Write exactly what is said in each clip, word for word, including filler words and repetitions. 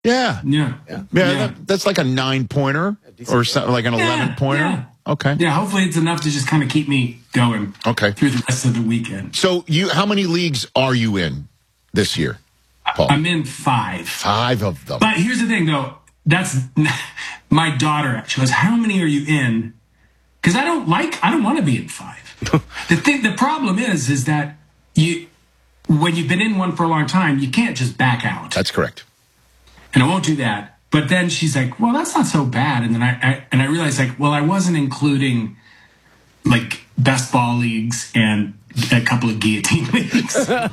Yeah. Yeah. Yeah, yeah. That, that's like a nine-pointer or something, like an yeah, eleven-pointer. Yeah. Okay. Yeah, hopefully it's enough to just kind of keep me going okay. through the rest of the weekend. So you, how many leagues are you in this year, Paul? I'm in five. Five of them. But here's the thing, though. That's my daughter actually goes, how many are you in? Because I don't like, I don't want to be in five. the thing, the problem is, is that you, when you've been in one for a long time, you can't just back out. That's correct. And I won't do that. But then she's like, well, that's not so bad. And then I, I and I realized, like, well, I wasn't including like best ball leagues and a couple of guillotine leagues. So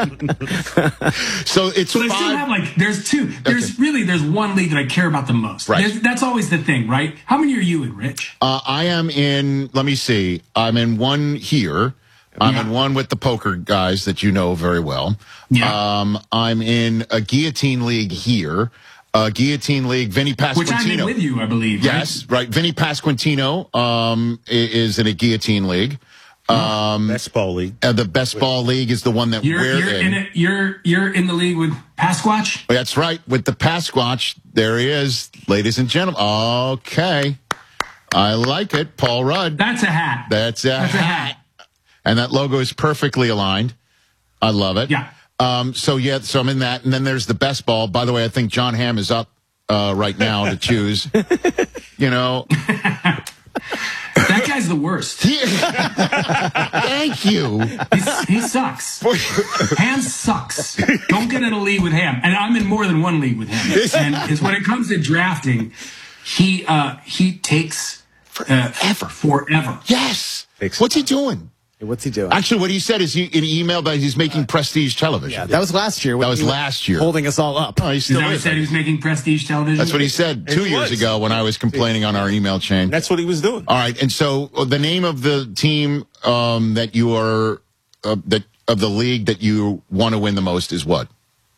it's but five. I still have like, there's two. There's okay. really, there's one league that I care about the most. Right. There's, that's always the thing, right? How many are you in, Rich? Uh, I am in, let me see. I'm in one here. I'm yeah. in one with the poker guys that you know very well. Yeah. Um, I'm in a guillotine league here. Uh, Guillotine League, Vinny Pasquantino. Which I'm in with you, I believe. Yes, right. right. Vinny Pasquantino um, is in a Guillotine League. Um, Best Ball League. Uh, the Best Ball League is the one that you're, we're you're in. in it, you're you're in the league with Pasquatch? That's right, with the Pasquatch. There he is, ladies and gentlemen. Okay. I like it. Paul Rudd. That's a hat. That's a, That's hat. a hat. And that logo is perfectly aligned. I love it. Yeah. Um, so, yeah, so I'm in that. And then there's the Best Ball. By the way, I think John Hamm is up uh, right now to choose. You know. That guy's the worst. Thank you. He's, he sucks. Ham sucks. Don't get in a league with Ham. And I'm in more than one league with him. And it's when it comes to drafting, he uh, he takes uh, forever. Forever. Yes. What's he doing? What's he doing? Actually, what he said is he, in an email that he's making uh, prestige television. Yeah, that was last year. That was last year. Holding us all up. Oh, he still is that what he said he was making prestige television? That's what he said two years ago when I was complaining on our email chain. That's what he was doing. All right, and so the name of the team um, that you are uh, that of the league that you want to win the most is what?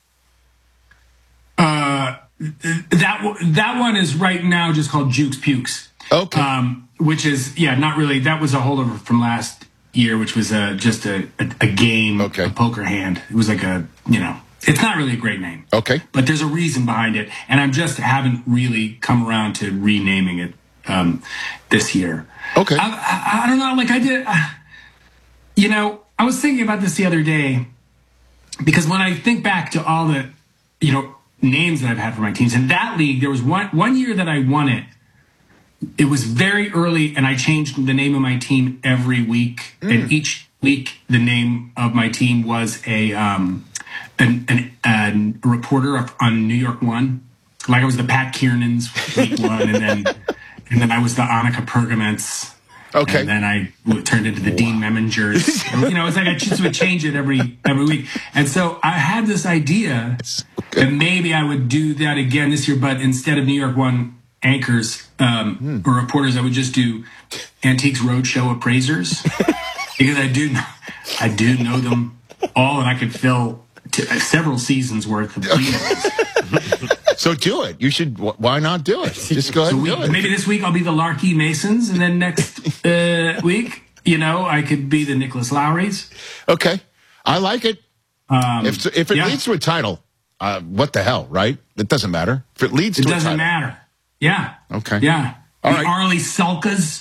Uh, that that one is right now just called Jukes Pukes. Okay. Um, which is yeah, not really. That was a holdover from last year, which was uh, just a, a, a game, okay. a poker hand. It was like a, you know, it's not really a great name. Okay. But there's a reason behind it. And I just haven't really come around to renaming it um, this year. Okay. I, I, I don't know. Like I did, uh, you know, I was thinking about this the other day because when I think back to all the, you know, names that I've had for my teams, in that league, there was one, one year that I won it. It was very early, and I changed the name of my team every week. Mm. And each week, the name of my team was a um, an, an, an, a reporter on New York One. Like I was the Pat Kiernans week one, and then and then I was the Annika Pergaments. Okay. And then I turned into the wow. Dean Memingers. And, you know, it's like I just would change it every every week. And so I had this idea that maybe I would do that again this year, but instead of New York One anchors um, hmm. or reporters, I would just do Antiques Roadshow appraisers because I do I do know them all, and I could fill t- several seasons worth of videos. So do it. You should. Why not do it? Just go ahead so and we, do it. Maybe this week I'll be the Larky Masons, and then next uh, week, you know, I could be the Nicholas Lowrys. Okay, I like it. Um, if if it yeah. leads to a title, uh, what the hell, right? It doesn't matter. If it leads it to a title, it doesn't matter. Yeah. Okay. Yeah. All the right. Arlie Sulkas.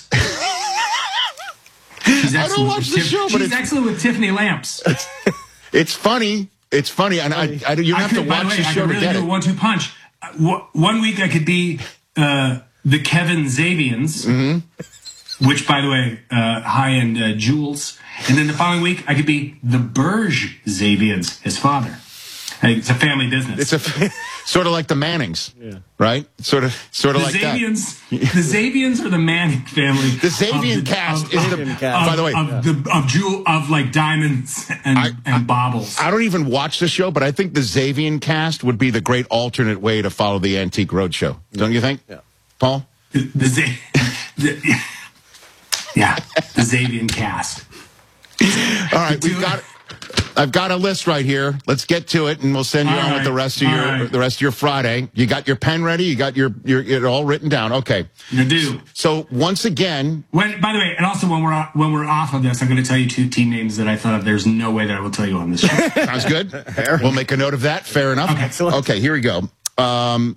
She's I don't watch the Tif- show, but she's it's excellent with Tiffany Lamps. It's, it's funny. It's funny, and I, I you I have could, to watch by the, way, the show I could really to get do it. a one-two punch. Uh, one week I could be uh, the Kevin Zabians, mm-hmm. which, by the way, uh, high-end uh, jewels. And then the following week I could be the Burge Zabians, his father. It's a family business. It's a sort of like the Mannings, yeah. right? Sort of, sort of the like Zabians, that. The Zabians are the Manning family. The Zabian the, cast of, is of, the. Of, by the way, of yeah. the of jewel of like diamonds and I, and I, baubles. I don't even watch the show, but I think the Zabian cast would be the great alternate way to follow the Antique Roadshow. Don't you think, yeah. Paul? The, the, Z- the yeah, the Zabian cast. All right, we've got. I've got a list right here. Let's get to it, and we'll send you all on right. with the rest of all your right. the rest of your Friday. You got your pen ready? You got your your it all written down? Okay. I do. So once again, when by the way, and also when we're when we're off of this, I'm going to tell you two team names that I thought of. There's no way that I will tell you on this show. Sounds good. We'll make a note of that. Fair enough. Okay. Okay. Here we go. Um,